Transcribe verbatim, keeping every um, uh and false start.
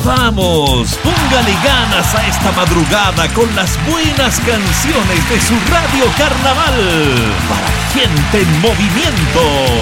¡Vamos! Póngale ganas a esta madrugada con las buenas canciones de su Radio Carnaval para gente en movimiento.